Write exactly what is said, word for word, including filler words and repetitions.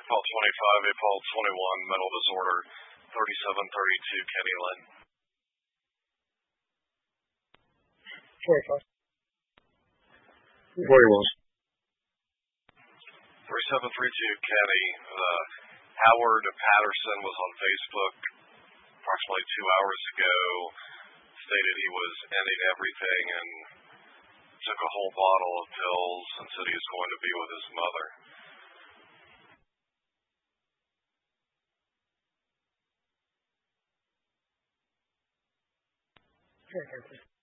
Paul twenty-five, A Paul twenty-one, mental disorder, thirty-seven thirty-two, Kenny Lynn. twenty-five. forty-one. thirty-seven thirty-two, Kenny. Uh, Howard Patterson was on Facebook approximately two hours ago, stated he was ending everything and took a whole bottle of pills and said he was going to be with his mother. Sure,